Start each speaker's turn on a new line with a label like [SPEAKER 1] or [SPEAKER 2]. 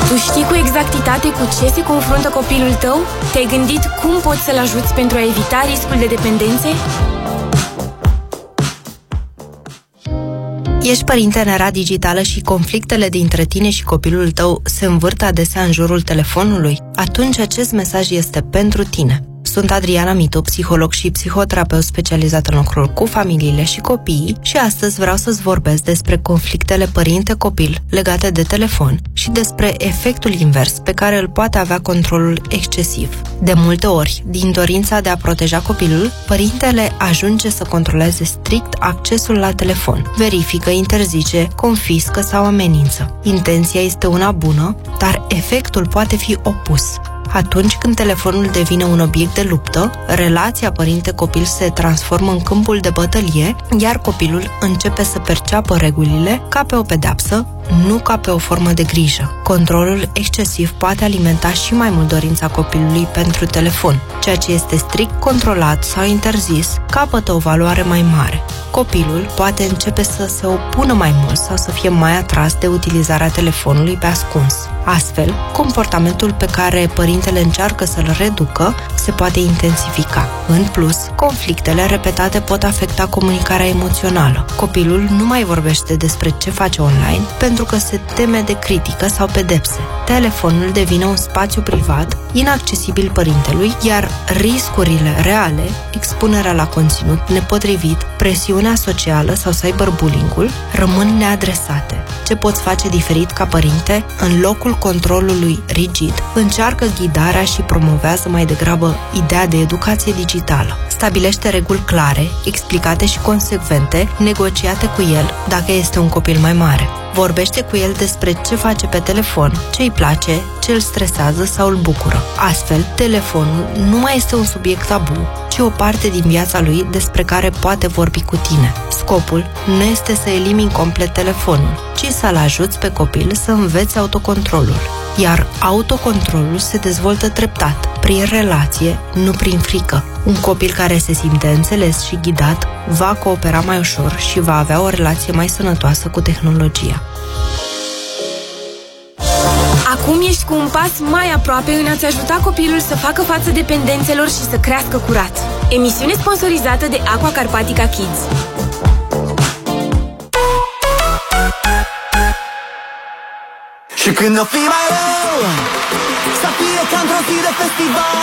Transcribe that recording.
[SPEAKER 1] Tu știi cu exactitate cu ce se confruntă copilul tău? Te-ai gândit cum poți să-l ajuți pentru a evita riscul de dependențe?
[SPEAKER 2] Ești părinte în era digitală și conflictele dintre tine și copilul tău se învârt adesea în jurul telefonului? Atunci acest mesaj este pentru tine. Sunt Adriana Mitu, psiholog și psihoterapeut specializat în lucrul cu familiile și copiii și astăzi vreau să-ți vorbesc despre conflictele părinte-copil legate de telefon și despre efectul invers pe care îl poate avea controlul excesiv. De multe ori, din dorința de a proteja copilul, părintele ajunge să controleze strict accesul la telefon. Verifică, interzice, confiscă sau amenință. Intenția este una bună, dar efectul poate fi opus. Atunci când telefonul devine un obiect de luptă, relația părinte-copil se transformă în câmpul de bătălie, iar copilul începe să perceapă regulile ca pe o pedeapsă, nu ca pe o formă de grijă. Controlul excesiv poate alimenta și mai mult dorința copilului pentru telefon. Ceea ce este strict controlat sau interzis capătă o valoare mai mare. Copilul poate începe să se opună mai mult sau să fie mai atras de utilizarea telefonului pe ascuns. Astfel, comportamentul pe care părintele încearcă să-l reducă se poate intensifica. În plus, conflictele repetate pot afecta comunicarea emoțională. Copilul nu mai vorbește despre ce face online pentru că se teme de critică sau pedepse. Telefonul devine un spațiu privat, inaccesibil părintelui, iar riscurile reale, expunerea la conținut nepotrivit, presiunea socială sau cyberbullying-ul, rămân neadresate. Ce poți face diferit ca părinte? În locul controlului rigid, încearcă ghidarea și promovează mai degrabă ideea de educație digitală. Stabilește reguli clare, explicate și consecvente, negociate cu el dacă este un copil mai mare. Vorbește cu el despre ce face pe telefon, ce îi place, ce îl stresează sau îl bucură. Astfel, telefonul nu mai este un subiect tabu, ci o parte din viața lui despre care poate vorbi cu tine. Scopul nu este să elimini complet telefonul, ci să-l ajuți pe copil să învețe autocontrolul. Iar autocontrolul se dezvoltă treptat, prin relație, nu prin frică. Un copil care se simte înțeles și ghidat va coopera mai ușor și va avea o relație mai sănătoasă cu tehnologia.
[SPEAKER 1] Acum ești cu un pas mai aproape în a-ți ajuta copilul să facă față dependențelor și să crească curat. Emisiune sponsorizată de Aqua Carpatica Kids.
[SPEAKER 3] Și când o fi mai rău, să fie ca într-o zi de festival.